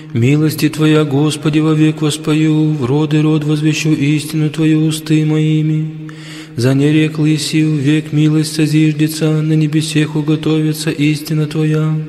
Милости Твоя, Господи, вовек воспою, в род и род возвещу истину Твою усты моими. За нерек лысью век милость созиждется, на небесех уготовится истина Твоя.